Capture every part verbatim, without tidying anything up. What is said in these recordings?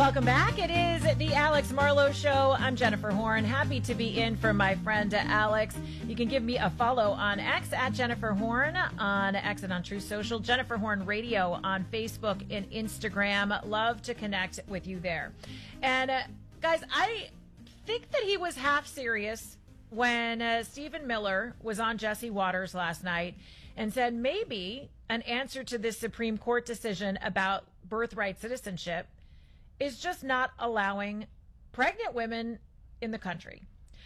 Welcome back. It is the Alex Marlowe Show. I'm Jennifer Horn. Happy to be in for my friend Alex. You can give me a follow on X at Jennifer Horn, on X and on True Social, Jennifer Horn Radio on Facebook and Instagram. Love to connect with you there. And uh, guys, I think that he was half serious when uh, Stephen Miller was on Jesse Watters last night and said maybe an answer to this Supreme Court decision about birthright citizenship is just not allowing pregnant women in the country.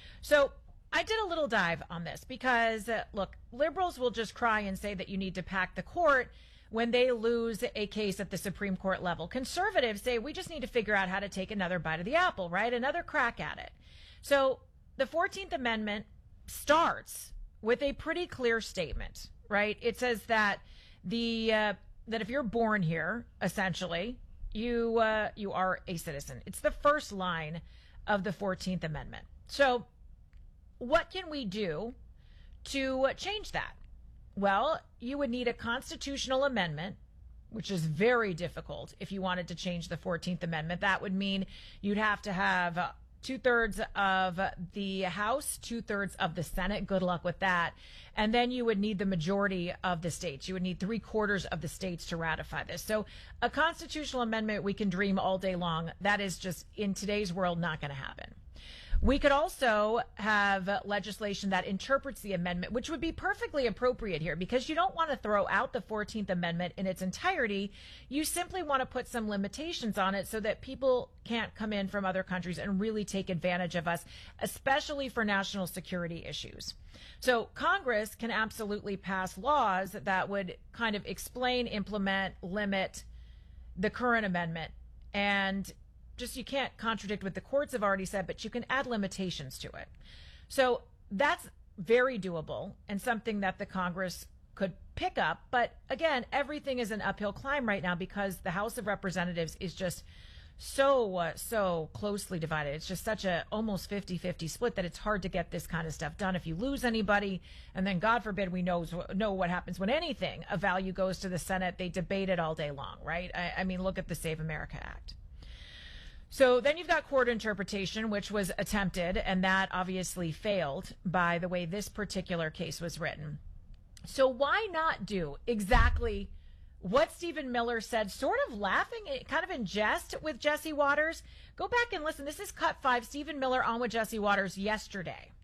So I did a little dive on this because, uh, look, liberals will just cry and say that you need to pack the court when they lose a case at the Supreme Court level. Conservatives say we just need to figure out how to take another bite of the apple, right? Another crack at it. So the fourteenth Amendment starts with a pretty clear statement, right? It says that the uh, that if you're born here, essentially, you uh, you are a citizen. It's the first line of the fourteenth Amendment. So what can we do to change that? Well, you would need a constitutional amendment, which is very difficult if you wanted to change the fourteenth Amendment. That would mean you'd have to have uh, two-thirds of the House, two-thirds of the Senate. Good luck with that. And then you would need the majority of the states. You would need three-quarters of the states to ratify this. So a constitutional amendment, we can dream all day long. That is just, in today's world, not going to happen. We could also have legislation that interprets the amendment, which would be perfectly appropriate here because you don't want to throw out the fourteenth Amendment in its entirety. You simply want to put some limitations on it so that people can't come in from other countries and really take advantage of us, especially for national security issues. So Congress can absolutely pass laws that would kind of explain, implement, limit the current amendment, and just you can't contradict what the courts have already said, but you can add limitations to it. So that's very doable and something that the Congress could pick up. But again, everything is an uphill climb right now because the House of Representatives is just so, uh, so closely divided. It's just such a almost fifty-fifty split that it's hard to get this kind of stuff done if you lose anybody. And then God forbid we know, know what happens when anything of value goes to the Senate. They debate it all day long, right? I, I mean, look at the Save America Act. So then you've got court interpretation, which was attempted, and that obviously failed by the way this particular case was written. So why not do exactly what Stephen Miller said, sort of laughing, kind of in jest with Jesse Watters? Go back and listen. This is cut five, Stephen Miller on with Jesse Watters yesterday.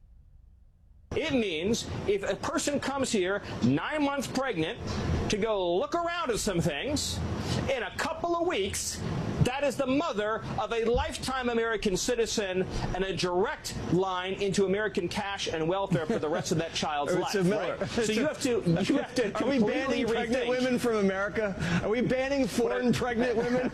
It means if a person comes here nine months pregnant to go look around at some things, in a couple of weeks, that is the mother of a lifetime American citizen and a direct line into American cash and welfare for the rest of that child's life. Right? So you have to, you have to. Are we banning pregnant rethink. women from America? Are we banning foreign pregnant women?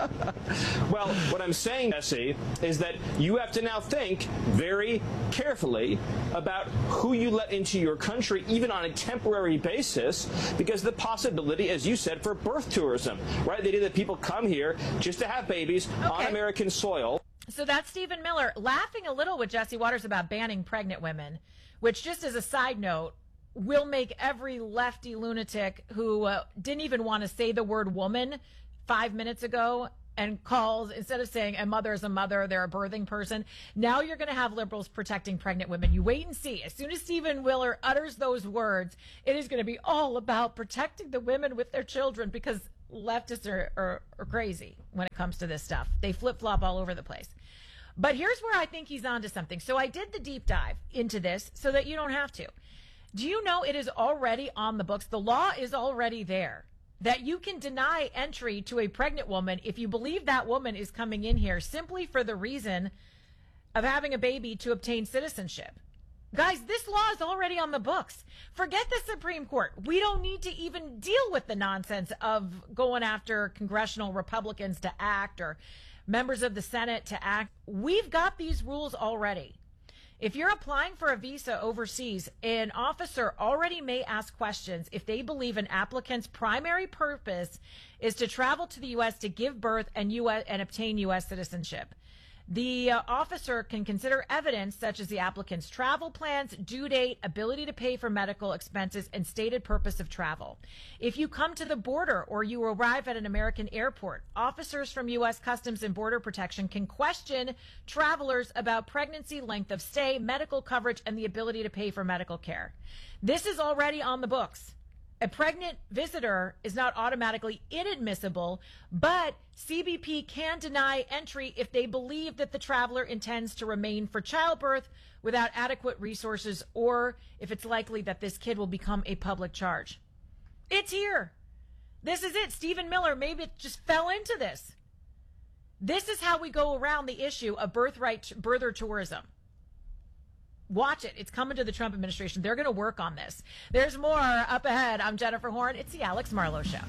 Well, what I'm saying, Jesse, is that you have to now think very carefully about who you let into your country, even on a temporary basis, because the possibility, as you said, for birth tourism, right? The idea that people come here just to have babies okay. on American soil. So that's Stephen Miller laughing a little with Jesse Watters about banning pregnant women, which, just as a side note, will make every lefty lunatic who uh, didn't even want to say the word woman five minutes ago and calls, instead of saying a mother is a mother, they're a birthing person. Now you're going to have liberals protecting pregnant women. You wait and see. As soon as Stephen Miller utters those words, it is going to be all about protecting the women with their children, because leftists are, are, are crazy when it comes to this stuff. They flip-flop all over the place. But here's where I think he's onto something. So I did the deep dive into this so that you don't have to. Do you know it is already on the books? The law is already there that you can deny entry to a pregnant woman if you believe that woman is coming in here simply for the reason of having a baby to obtain citizenship. Guys, this law is already on the books. Forget the Supreme Court. We don't need to even deal with the nonsense of going after congressional Republicans to act or members of the Senate to act. We've got these rules already. If you're applying for a visa overseas, an officer already may ask questions if they believe an applicant's primary purpose is to travel to the U S to give birth and U S and obtain U S citizenship. The uh, officer can consider evidence such as the applicant's travel plans, due date, ability to pay for medical expenses, and stated purpose of travel. If you come to the border or you arrive at an American airport, officers from U S Customs and Border Protection can question travelers about pregnancy, length of stay, medical coverage, and the ability to pay for medical care. This is already on the books. A pregnant visitor is not automatically inadmissible, but C B P can deny entry if they believe that the traveler intends to remain for childbirth without adequate resources, or if it's likely that this kid will become a public charge. It's here. This is it. Stephen Miller maybe it just fell into this. This is how we go around the issue of birthright birther tourism. Watch it. It's coming to the Trump administration. They're going to work on this. There's more up ahead. I'm Jennifer Horn. It's the Alex Marlowe Show.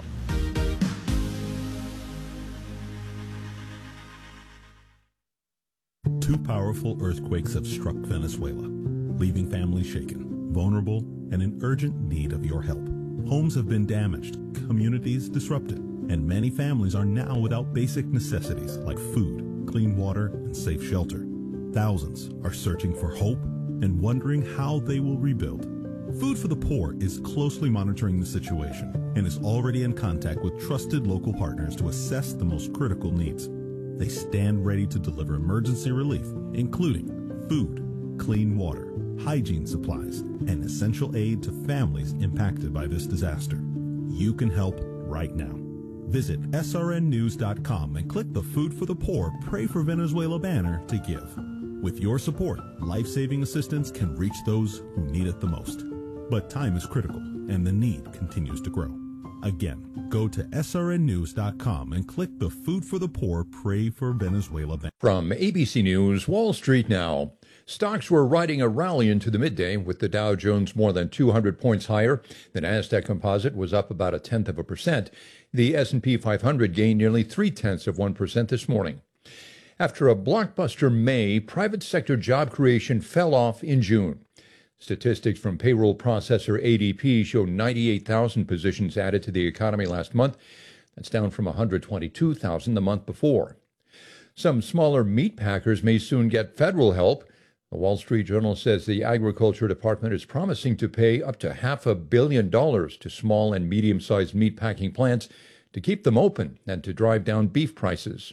Two powerful earthquakes have struck Venezuela, leaving families shaken, vulnerable, and in urgent need of your help. Homes have been damaged, communities disrupted, and many families are now without basic necessities like food, clean water, and safe shelter. Thousands are searching for hope and wondering how they will rebuild. Food for the Poor is closely monitoring the situation and is already in contact with trusted local partners to assess the most critical needs. They stand ready to deliver emergency relief, including food, clean water, hygiene supplies, and essential aid to families impacted by this disaster. You can help right now. Visit S R N news dot com and click the Food for the Poor Pray for Venezuela banner to give. With your support, life-saving assistance can reach those who need it the most. But time is critical, and the need continues to grow. Again, go to S R N news dot com and click the Food for the Poor Pray for Venezuela banner. From A B C News, Wall Street now. Stocks were riding a rally into the midday, with the Dow Jones more than two hundred points higher. The Nasdaq Composite was up about a tenth of a percent. The S and P five hundred gained nearly three-tenths of one percent this morning. After a blockbuster May, private sector job creation fell off in June. Statistics from payroll processor A D P show ninety-eight thousand positions added to the economy last month. That's down from one hundred twenty-two thousand the month before. Some smaller meat packers may soon get federal help. The Wall Street Journal says the Agriculture Department is promising to pay up to half a billion dollars to small and medium-sized meat packing plants to keep them open and to drive down beef prices.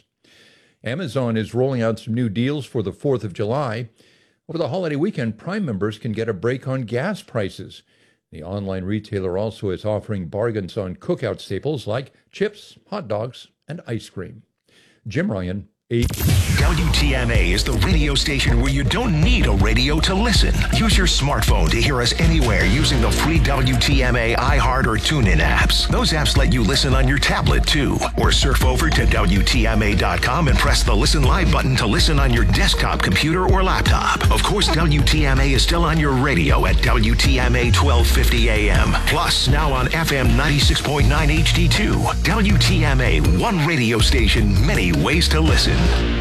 Amazon is rolling out some new deals for the fourth of July. Over the holiday weekend, Prime members can get a break on gas prices. The online retailer also is offering bargains on cookout staples like chips, hot dogs, and ice cream. Jim Ryan, eight. W T M A is the radio station where you don't need a radio to listen. Use your smartphone to hear us anywhere using the free W T M A iHeart or TuneIn apps. Those apps let you listen on your tablet too. Or surf over to W T M A dot com and press the Listen Live button to listen on your desktop computer or laptop. Of course, W T M A is still on your radio at W T M A twelve fifty A M. Plus, now on F M ninety-six point nine H D two. W T M A, one radio station, many ways to listen.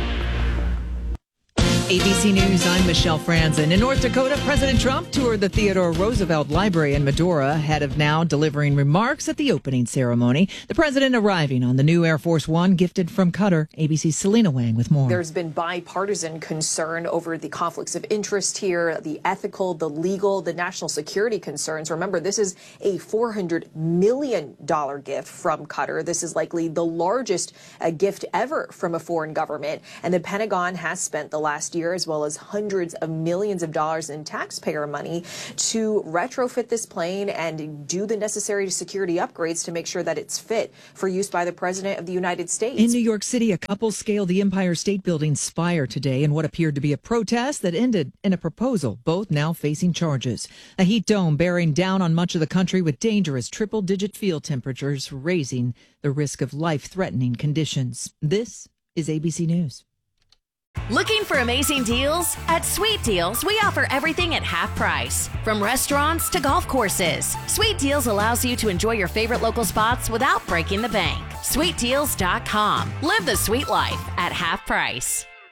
A B C News, I'm Michelle Franzen. In North Dakota, President Trump toured the Theodore Roosevelt Library in Medora, ahead of now delivering remarks at the opening ceremony. The president arriving on the new Air Force One gifted from Qatar. A B C's Selena Wang with more. There's been bipartisan concern over the conflicts of interest here, the ethical, the legal, the national security concerns. Remember, this is a four hundred million dollars gift from Qatar. This is likely the largest uh, gift ever from a foreign government. And the Pentagon has spent the last year, as well as hundreds of millions of dollars in taxpayer money, to retrofit this plane and do the necessary security upgrades to make sure that it's fit for use by the President of the United States. In New York City, a couple scaled the Empire State Building's spire today in what appeared to be a protest that ended in a proposal, both now facing charges. A heat dome bearing down on much of the country with dangerous triple-digit field temperatures, raising the risk of life-threatening conditions. This is A B C News. Looking for amazing deals? At Sweet Deals, we offer everything at half price. From restaurants to golf courses, Sweet Deals allows you to enjoy your favorite local spots without breaking the bank. sweet deals dot com. Live the sweet life at half price.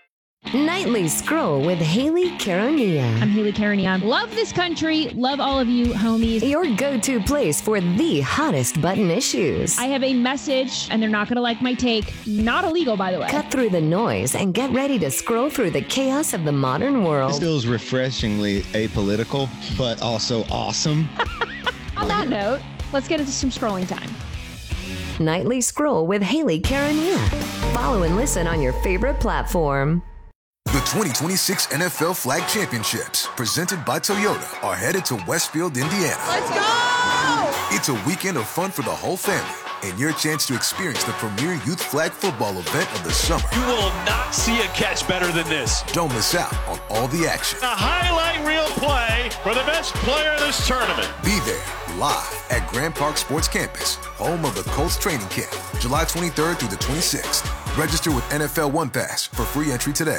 Nightly Scroll with Haley Caronia. I'm Haley Caronia. Love this country. Love all of you homies. Your go-to place for the hottest button issues. I have a message, and they're not going to like my take. Not illegal, by the way. Cut through the noise and get ready to scroll through the chaos of the modern world. This feels refreshingly apolitical, but also awesome. On that note, let's get into some scrolling time. Nightly Scroll with Haley Caronia. Follow and listen on your favorite platform. The twenty twenty-six N F L Flag Championships, presented by Toyota, are headed to Westfield, Indiana. Let's go! It's a weekend of fun for the whole family and your chance to experience the premier youth flag football event of the summer. You will not see a catch better than this. Don't miss out on all the action. A highlight reel play for the best player of this tournament. Be there live at Grand Park Sports Campus, home of the Colts training camp, July twenty-third through the twenty-sixth. Register with N F L One Pass for free entry today.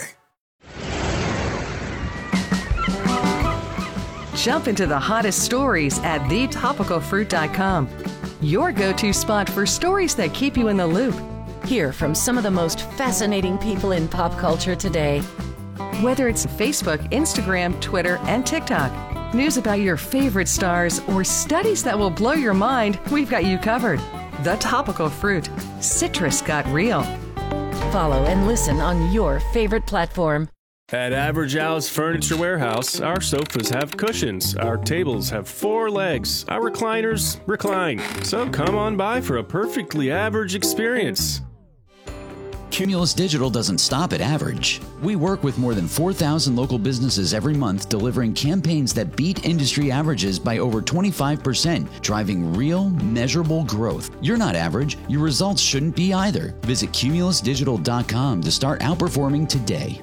Jump into the hottest stories at the topical fruit dot com. Your go-to spot for stories that keep you in the loop. Hear from some of the most fascinating people in pop culture today. Whether it's Facebook, Instagram, Twitter, and TikTok, news about your favorite stars, or studies that will blow your mind, we've got you covered. The Topical Fruit. Citrus got real. Follow and listen on your favorite platform. At Average Al's Furniture Warehouse, our sofas have cushions, our tables have four legs, our recliners recline. So come on by for a perfectly average experience. Cumulus Digital doesn't stop at average. We work with more than four thousand local businesses every month, delivering campaigns that beat industry averages by over twenty-five percent, driving real, measurable growth. You're not average. Your results shouldn't be either. Visit cumulus digital dot com to start outperforming today.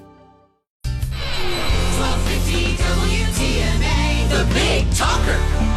twelve fifty W T M A, the Big Talker.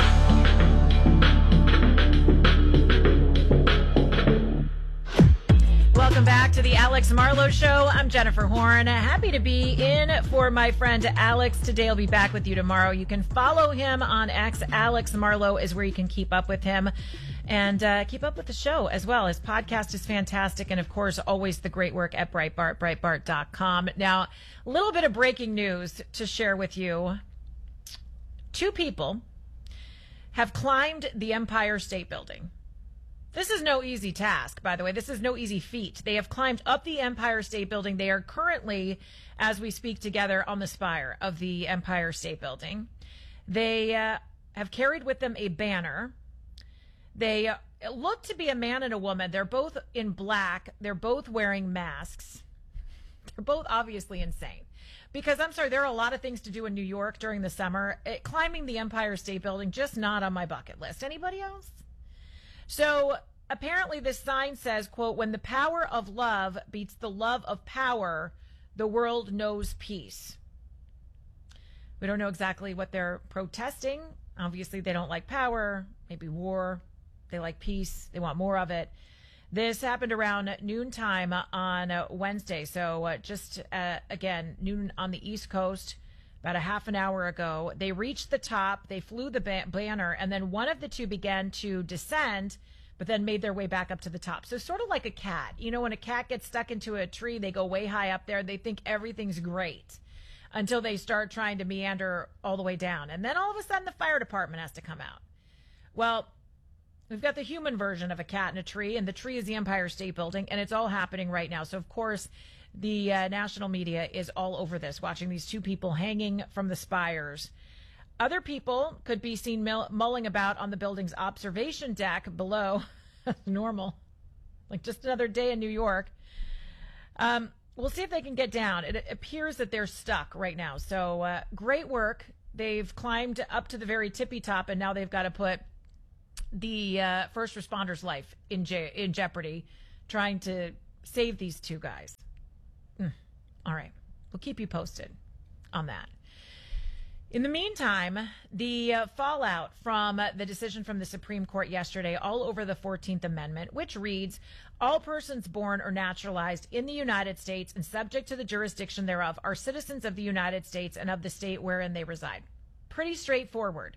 Welcome back to the Alex Marlowe Show. I'm Jennifer Horn. Happy to be in for my friend Alex today. I'll be back with you tomorrow. You can follow him on X. Alex Marlowe is where you can keep up with him and uh, keep up with the show as well. His podcast is fantastic. And, of course, always the great work at Breitbart, breitbart dot com. Now, a little bit of breaking news to share with you. Two people have climbed the Empire State Building. This is no easy task, by the way. This is no easy feat. They have climbed up the Empire State Building. They are currently, as we speak together, on the spire of the Empire State Building. They uh, have carried with them a banner. They uh, look to be a man and a woman. They're both in black. They're both wearing masks. They're both obviously insane. Because, I'm sorry, there are a lot of things to do in New York during the summer. It, climbing the Empire State Building, just not on my bucket list. Anybody else? So apparently this sign says, quote, when the power of love beats the love of power, the world knows peace. We don't know exactly what they're protesting. Obviously, they don't like power, maybe war. They like peace. They want more of it. This happened around noontime on Wednesday. So uh, just, uh, again, noon on the East Coast. About a half an hour ago, they reached the top, they flew the ba- banner, and then one of the two began to descend, but then made their way back up to the top. So sort of like a cat. You know, when a cat gets stuck into a tree, they go way high up there, they think everything's great until they start trying to meander all the way down. And then all of a sudden, the fire department has to come out. Well, we've got the human version of a cat in a tree, and the tree is the Empire State Building, and it's all happening right now. So, of course, the uh, national media is all over this, watching these two people hanging from the spires. Other people could be seen mill- mulling about on the building's observation deck below. Normal. Like just another day in New York. Um, we'll see if they can get down. It appears that they're stuck right now. So uh, great work. They've climbed up to the very tippy top, and now they've got to put the uh, first responder's life in, je- in jeopardy, trying to save these two guys. Mm. All right. We'll keep you posted on that. In the meantime, the uh, fallout from uh, the decision from the Supreme Court yesterday all over the fourteenth Amendment, which reads, all persons born or naturalized in the United States and subject to the jurisdiction thereof are citizens of the United States and of the state wherein they reside. Pretty straightforward.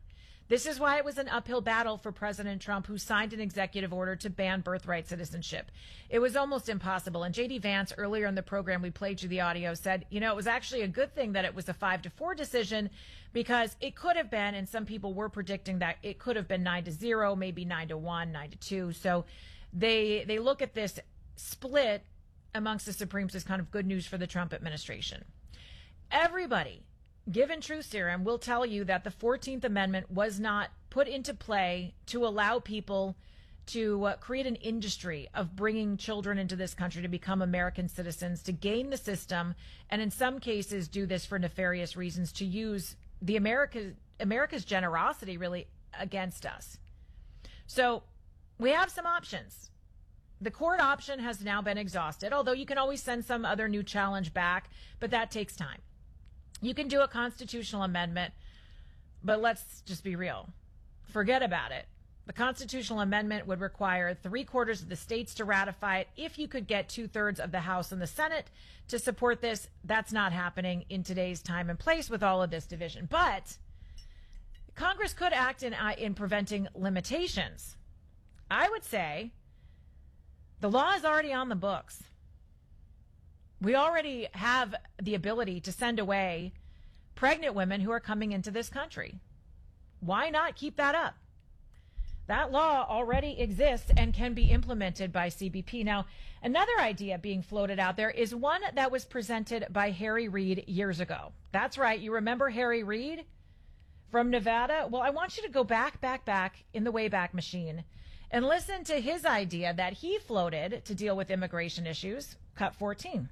This is why it was an uphill battle for President Trump, who signed an executive order to ban birthright citizenship. It was almost impossible. And J D Vance, earlier in the program, we played you the audio, said, you know, it was actually a good thing that it was a five to four decision, because it could have been, and some people were predicting that it could have been nine to zero, maybe nine to one, nine to two. So they they look at this split amongst the Supremes as kind of good news for the Trump administration. Everybody, given truth serum, will tell you that the fourteenth Amendment was not put into play to allow people to uh, create an industry of bringing children into this country to become American citizens, to gain the system, and in some cases do this for nefarious reasons, to use the America, America's generosity really against us. So we have some options. The court option has now been exhausted, although you can always send some other new challenge back, but that takes time. You can do a constitutional amendment, but let's just be real. Forget about it. The constitutional amendment would require three quarters of the states to ratify it. If you could get two thirds of the House and the Senate to support this, that's not happening in today's time and place with all of this division. But Congress could act in, uh, in preventing limitations. I would say the law is already on the books. We already have the ability to send away pregnant women who are coming into this country. Why not keep that up? That law already exists and can be implemented by C B P. Now, another idea being floated out there is one that was presented by Harry Reid years ago. That's right. You remember Harry Reid from Nevada? Well, I want you to go back, back, back in the Wayback Machine and listen to his idea that he floated to deal with immigration issues. Cut fourteen.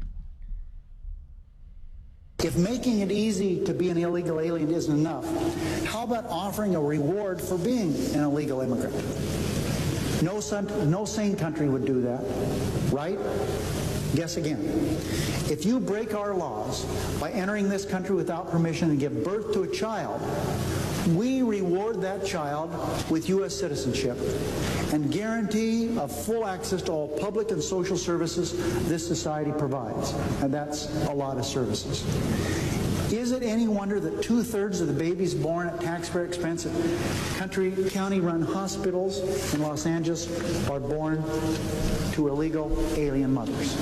If making it easy to be an illegal alien isn't enough, how about offering a reward for being an illegal immigrant? No, son, no sane country would do that, right? Guess again. If you break our laws by entering this country without permission and give birth to a child, we reward that child with U S citizenship and guarantee of full access to all public and social services this society provides. And that's a lot of services. Is it any wonder that two-thirds of the babies born at taxpayer expense at country, county-run hospitals in Los Angeles are born to illegal alien mothers?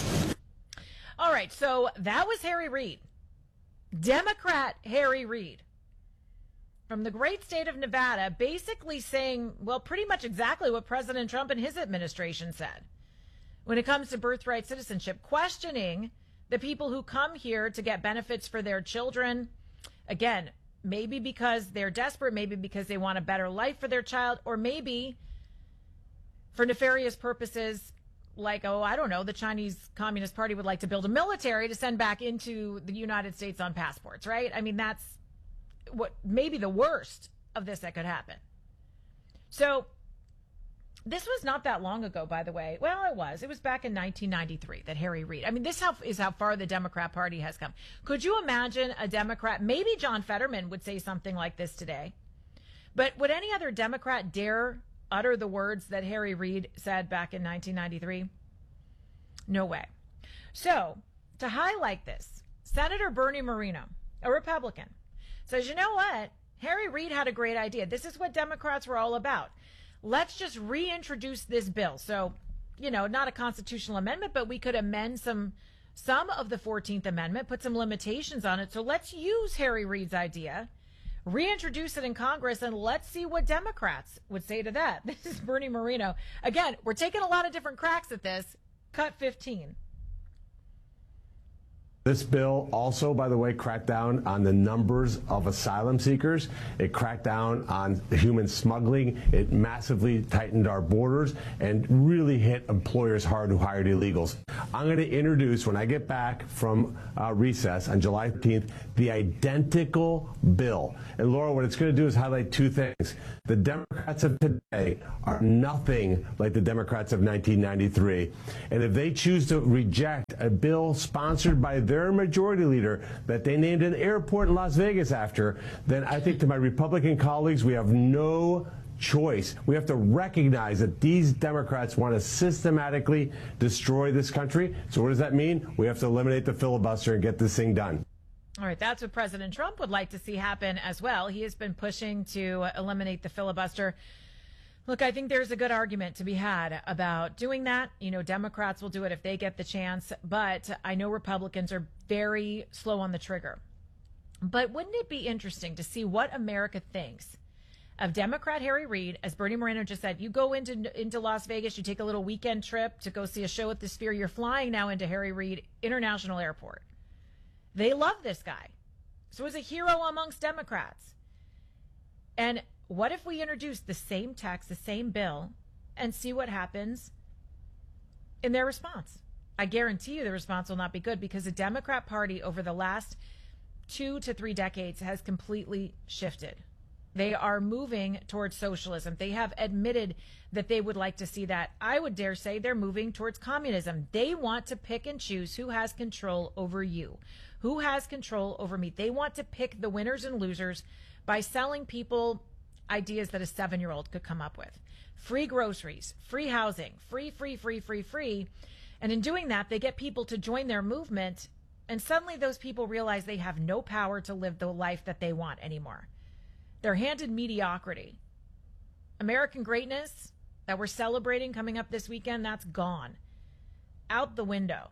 All right, so that was Harry Reid. Democrat Harry Reid from the great state of Nevada, basically saying, well, pretty much exactly what President Trump and his administration said when it comes to birthright citizenship, questioning the people who come here to get benefits for their children. Again, maybe because they're desperate, maybe because they want a better life for their child, or maybe for nefarious purposes like, oh, I don't know, the Chinese Communist Party would like to build a military to send back into the United States on passports, right? I mean, that's what maybe the worst of this that could happen. So this was not that long ago, by the way. Well, it was. It was back in nineteen ninety-three that Harry Reid. I mean, this how, is how far the Democrat Party has come. Could you imagine a Democrat? Maybe John Fetterman would say something like this today. But would any other Democrat dare utter the words that Harry Reid said back in nineteen ninety-three? No way. So, to highlight this, Senator Bernie Moreno, a Republican, says, you know what? Harry Reid had a great idea. This is what Democrats were all about. Let's just reintroduce this bill. So, you know, not a constitutional amendment, but we could amend some some of the fourteenth Amendment, put some limitations on it. So let's use Harry Reid's idea, reintroduce it in Congress, and let's see what Democrats would say to that. This is Bernie Moreno. Again, we're taking a lot of different cracks at this. Cut fifteen. This bill also, by the way, cracked down on the numbers of asylum seekers. It cracked down on human smuggling. It massively tightened our borders and really hit employers hard who hired illegals. I'm going to introduce, when I get back from uh, recess on July fifteenth, the identical bill. And Laura, what it's going to do is highlight two things. The Democrats of today are nothing like the Democrats of nineteen ninety-three. And if they choose to reject a bill sponsored by their their majority leader that they named an airport in Las Vegas after, then I think to my Republican colleagues, we have no choice. We have to recognize that these Democrats want to systematically destroy this country. So what does that mean? We have to eliminate the filibuster and get this thing done. All right, that's what President Trump would like to see happen as well. He has been pushing to eliminate the filibuster. Look, I think there's a good argument to be had about doing that. You know, Democrats will do it if they get the chance, but I know Republicans are very slow on the trigger. But wouldn't it be interesting to see what America thinks of Democrat Harry Reid? As Bernie Moreno just said, you go into into Las Vegas, you take a little weekend trip to go see a show at the Sphere. You're flying now into Harry Reid International Airport. They love this guy. So he's a hero amongst Democrats. And what if we introduce the same tax, the same bill, and see what happens in their response? I guarantee you the response will not be good, because the Democrat Party over the last two to three decades has completely shifted. They are moving towards socialism. They have admitted that they would like to see that. I would dare say they're moving towards communism. They want to pick and choose who has control over you, who has control over me. They want to pick the winners and losers by selling people ideas that a seven-year-old could come up with. Free groceries, free housing, free, free, free, free, free. And in doing that, they get people to join their movement, and suddenly those people realize they have no power to live the life that they want anymore. They're handed mediocrity. American greatness that we're celebrating coming up this weekend, that's gone. Out the window.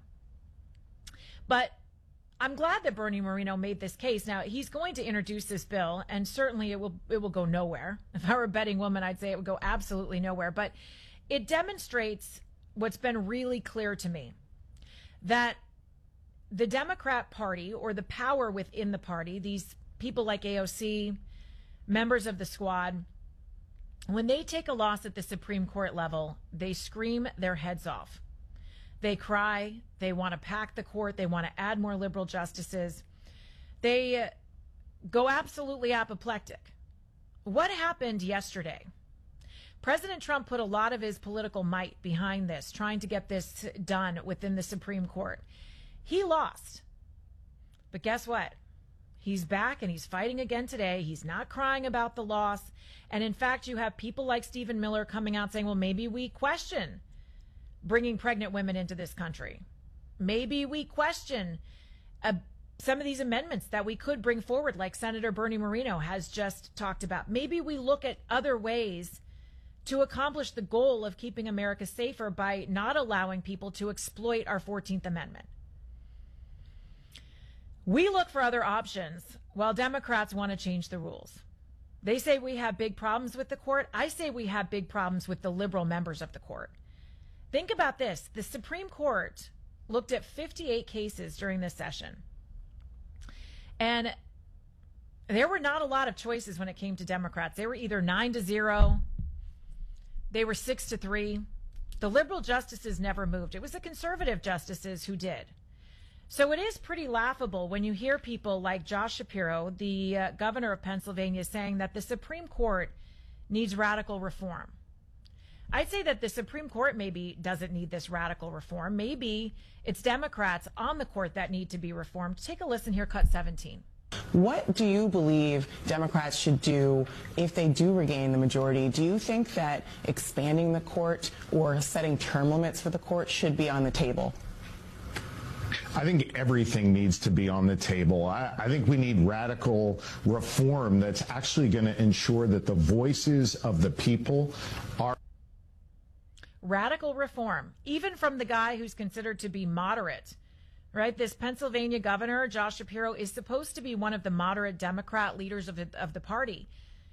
But I'm glad that Bernie Moreno made this case. Now, he's going to introduce this bill, and certainly it will it will go nowhere. If I were a betting woman, I'd say it would go absolutely nowhere. But it demonstrates what's been really clear to me, that the Democrat Party, or the power within the party, these people like A O C, members of the squad, when they take a loss at the Supreme Court level, they scream their heads off. They cry. They want to pack the court. They want to add more liberal justices. They go absolutely apoplectic. What happened yesterday? President Trump put a lot of his political might behind this, trying to get this done within the Supreme Court. He lost. But guess what? He's back and he's fighting again today. He's not crying about the loss. And in fact, you have people like Stephen Miller coming out saying, well, maybe we question bringing pregnant women into this country. Maybe we question uh, some of these amendments that we could bring forward, like Senator Bernie Moreno has just talked about. Maybe we look at other ways to accomplish the goal of keeping America safer by not allowing people to exploit our fourteenth Amendment. We look for other options while Democrats want to change the rules. They say we have big problems with the court. I say we have big problems with the liberal members of the court. Think about this. The Supreme Court looked at fifty-eight cases during this session. And there were not a lot of choices when it came to Democrats. They were either nine to zero. They were six to three. The liberal justices never moved. It was the conservative justices who did. So it is pretty laughable when you hear people like Josh Shapiro, the uh, governor of Pennsylvania, saying that the Supreme Court needs radical reform. I'd say that the Supreme Court maybe doesn't need this radical reform. Maybe it's Democrats on the court that need to be reformed. Take a listen here, cut seventeen. What do you believe Democrats should do if they do regain the majority? Do you think that expanding the court or setting term limits for the court should be on the table? I think everything needs to be on the table. I, I think we need radical reform that's actually going to ensure that the voices of the people are. Radical reform, even from the guy who's considered to be moderate, right? This Pennsylvania governor, Josh Shapiro, is supposed to be one of the moderate Democrat leaders of the, of the party.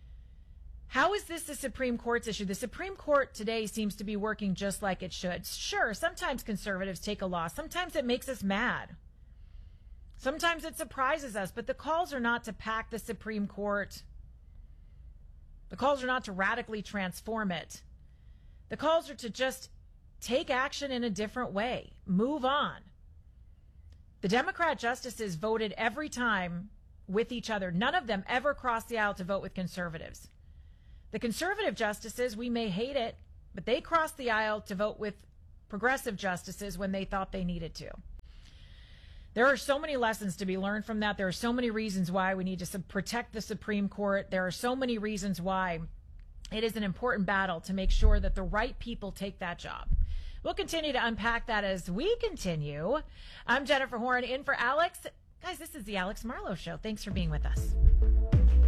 How is this the Supreme Court's issue? The Supreme Court today seems to be working just like it should. Sure, sometimes conservatives take a loss. Sometimes it makes us mad. Sometimes it surprises us, but the calls are not to pack the Supreme Court. The calls are not to radically transform it. The calls are to just take action in a different way. Move on. The Democrat justices voted every time with each other. None of them ever crossed the aisle to vote with conservatives. The conservative justices, we may hate it, but they crossed the aisle to vote with progressive justices when they thought they needed to. There are so many lessons to be learned from that. There are so many reasons why we need to protect the Supreme Court. There are so many reasons why it is an important battle to make sure that the right people take that job. We'll continue to unpack that as we continue. I'm Jennifer Horn, in for Alex. Guys, this is the Alex Marlowe Show. Thanks for being with us.